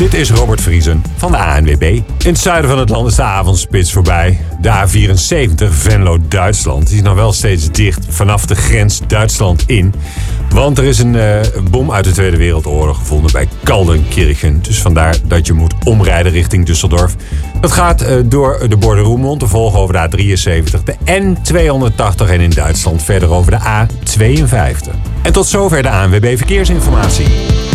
Dit is Robert Vriesen van de ANWB. In het zuiden van het land is de avondspits voorbij. De A74 Venlo-Duitsland is nog wel steeds dicht vanaf de grens Duitsland in. Want er is een bom uit de Tweede Wereldoorlog gevonden bij Kaldenkirchen. Dus vandaar dat je moet omrijden richting Düsseldorf. Dat gaat door de borden Roermond te volgen over de A73, de N280 en in Duitsland verder over de A52. En tot zover de ANWB Verkeersinformatie.